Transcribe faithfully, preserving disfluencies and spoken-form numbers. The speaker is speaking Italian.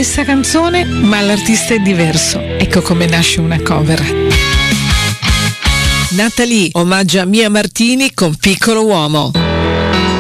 stessa canzone ma l'artista è diverso. Ecco come nasce una cover. Natalie omaggia Mia Martini con Piccolo Uomo.